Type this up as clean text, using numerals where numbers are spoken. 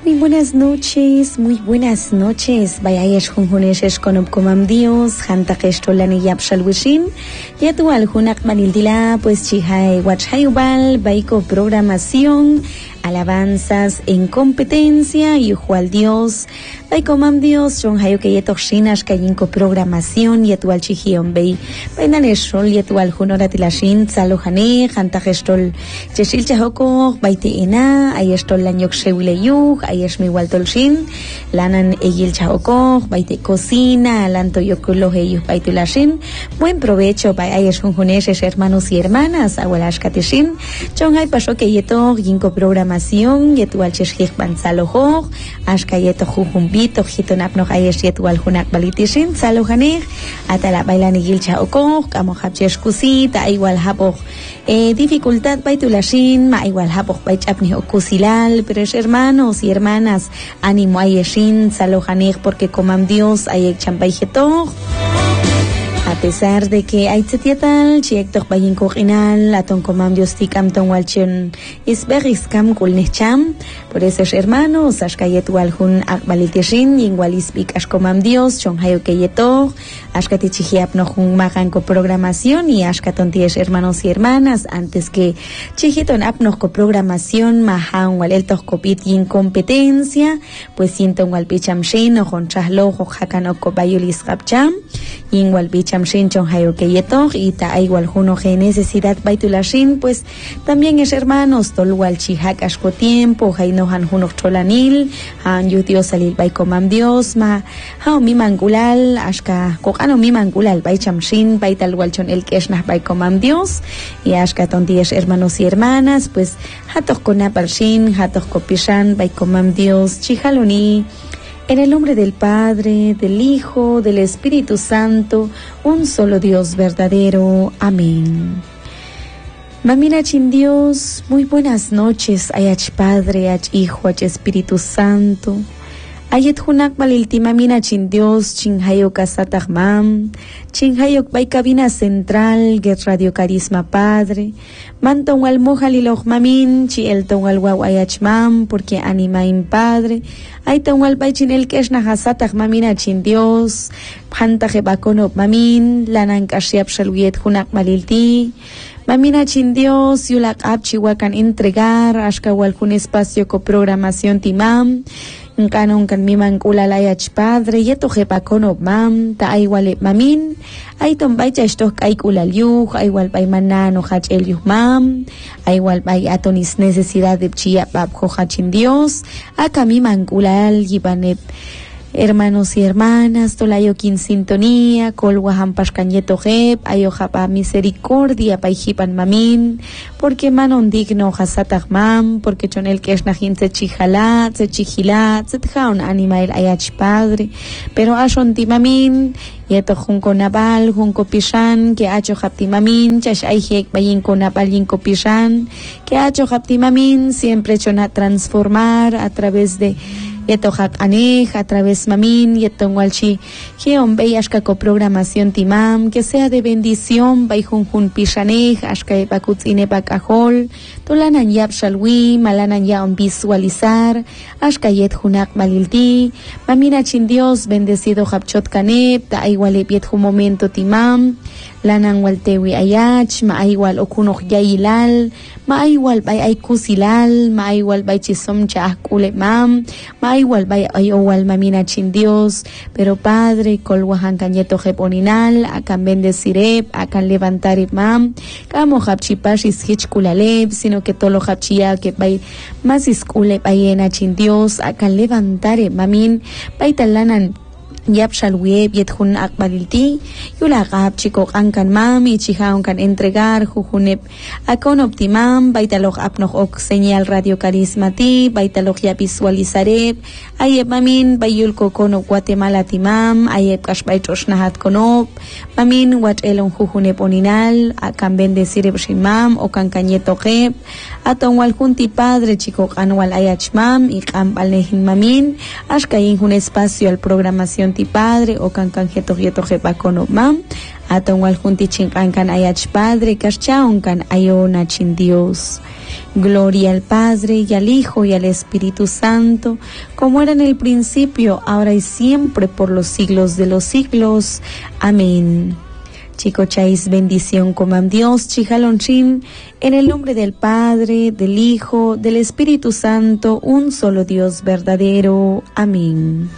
Muy buenas noches. Vayáis junjuneshes con obcomam Dios, janta gestolani yapshalwishin, yatu aljunak manildila, pues chihai wachayubal, baiko programación, alabanzas en competencia, y al Dios, baicomam Dios, son hayo que yetoxinas kayinko programación, yatu al chihion bei, bainaneshol, yatu al junoratilashin, salohane, janta gestol, cheshil chahoko, baite ena, ayestol lanyok shewileyuk, ayesh mi waltolshin, lanan eyil chahoko, baite cocina, alanto yokulo heyuk baitulashin, buen provecho para ayesh junjuneshes hermanos y hermanas, abuelash katishin, chon hay paso que yeto, yinko programación, yetu al cheshik banzaloho, ashka yeto jujumbito, hitonap no ayesh yetu al junak balitishin, salohaneh, atala bailan eyil chahoko, kamo hapchesh kusita, igual hapo, dificultad baitulashin, ma igual hapo baichapni okusilal, pero es hermanos y hermanas, ánimo ayeshin, salohaneh, porque comam Dios ayek champaijeto. A pesar de que hay tzetiatal, chiektok bayin koginal, aton comam Dios tikam ton walchen, isberiskam kulnecham, por eso es hermanos, ashkayet walhun akbaliteshin, yingwalispik ashkomam Dios, chon hayo keyeto, ashkatichihiap no jun maganko programación, y ashkatonties hermanos y hermanas, antes que chihiton apnos ko programación, mahan waleltos kopit yin competencia, pues sienton walpicham shin, o jonchahlo, o hakanok kobayulis kapcham, yin walpicham Shinchon hayo que yeto y ta igual juno que necesidad baitulashin, pues también es hermanos tolwal chihak ashko tiempo haino han juno cholanil han yutio salil baikomam Dios ma hao mi mangulal ashka kokano mi mangulal baichamshin baital walchon el keshnah baikomam Dios, y ashka tonties hermanos y hermanas, pues hatok konaparshin hatok kopishan baikomam Dios chihaloni. En el nombre del Padre, del Hijo, del Espíritu Santo, un solo Dios verdadero. Amén. Mamina chin Dios, muy buenas noches. Ayach Padre, ayach Hijo, ayach Espíritu Santo. Ayet hunak malilti mamina chin Dios, chin hayok asatagmam, chin hayok bay cabina central, get Radio Carisma Padre, manton wal mojaliloj mamin, chi el ton wal waw ayachmam, porque animain Padre, ay ton wal bay chin el kesh nahasatag mamina chin Dios, hantaje bakonop mamin, lanan kashiap shaluyet hunak malilti, mamina chin Dios, yulak ap chihuacan entregar, ashka wal kun espacio co programación timam, Nkanon kan miman kulalay Padre, yeto jepakono mam, ta aywale mamin, ay tombay chashtok ay kulalyuj, aywal bay manano hach elyuj mam, aywal bay atonis necesidad de chia babjo hachin Dios, acá miman kulal yibanep. Hermanos y hermanas, tolayokin sintonía, kolwaham pashkanyeto jeb, ayohapa misericordia paijipan mamin, porque manon digno hasatag mam, porque chonel keshnajin se chijalat, se chijilat, se tjaun animael ayach Padre, pero ashonti mamin, yeto junko nabal, junko pishan, que acho hapti mamin, chash ayhek bayinko nabal yinko pishan, que acho hapti mamin, siempre chona transformar a través de yeto hak anej, a través mamin, yeto walchi, que hombre ashka ko programación timam, que sea de bendición, bay junjun pishanej, ashka epakutzine pakajol, tolanan yap shalwi, malanan ya visualizar, ashka yet hunak malilti, mamina chin Dios, bendecido hapchot kanep, ta igual yet un momento timam, lanan waltewi ayach, ma igual okunoch yailal, ma igual bay ay kusilal, ma igual bay chisom cha kule mam, ma igual bay ay owal mamina chin Dios, pero Padre, kolwahan kanyeto jeponinal, akan bendecirep, akan levantar mam, kamo hapchipash is hich kulalep, sino que tolo hapchia que bay más iskule bayena chin Dios, akan levantar mamin, bay talanan yap shalweb yet hun akbalilti yula gab chico ankan mami chihaun kan entregar jujunep akon optimam baitalog apnog ok señal Radio Carisma ti baitalog ya visualizareb ayeb mamin bayul ko kono Guatemala timam ayeb kashbaitos nahat konop mamin wat elon jujunep oninal akan bendecireb shimam o kan kanyeto jeb aton wal junti Padre chico anwal ayachmam y kambalnehin mamin ashkayin un espacio al programación junti padre o cancan jeto jepacono mam, aton wal junti chincancan ayach padre, caschaon can ayona chin Dios. Gloria al Padre y al Hijo y al Espíritu Santo, como era en el principio, ahora y siempre, por los siglos de los siglos. Amén. Chicochais bendición comam Dios, chijalonchin, en el nombre del Padre, del Hijo, del Espíritu Santo, un solo Dios verdadero. Amén.